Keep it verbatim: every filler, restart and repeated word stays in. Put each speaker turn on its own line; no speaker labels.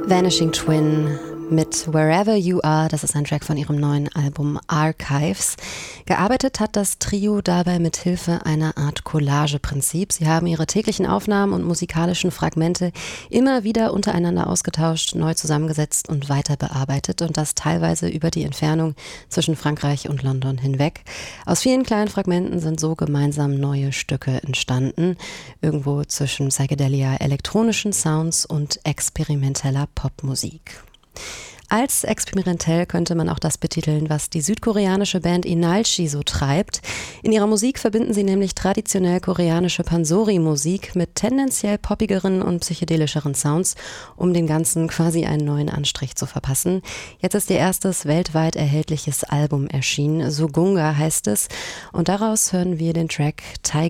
Vanishing Twin mit Wherever You Are, das ist ein Track von ihrem neuen Album Archives. Gearbeitet hat das Trio dabei mit Hilfe einer Art Collage-Prinzip. Sie haben ihre täglichen Aufnahmen und musikalischen Fragmente immer wieder untereinander ausgetauscht, neu zusammengesetzt und weiter bearbeitet und das teilweise über die Entfernung zwischen Frankreich und London hinweg. Aus vielen kleinen Fragmenten sind so gemeinsam neue Stücke entstanden, irgendwo zwischen Psychedelia, elektronischen Sounds und experimenteller Popmusik. Als experimentell könnte man auch das betiteln, was die südkoreanische Band Inalchi so treibt. In ihrer Musik verbinden sie nämlich traditionell koreanische Pansori-Musik mit tendenziell poppigeren und psychedelischeren Sounds, um dem Ganzen quasi einen neuen Anstrich zu verpassen. Jetzt ist ihr erstes weltweit erhältliches Album erschienen, Sugunga heißt es, und daraus hören wir den Track Tiger